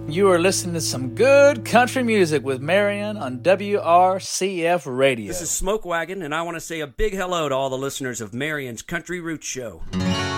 You are listening to some good country music with Marion on WRCF Radio. This is Smoke Wagon, and I want to say a big hello to all the listeners of Marion's Country Roots Show.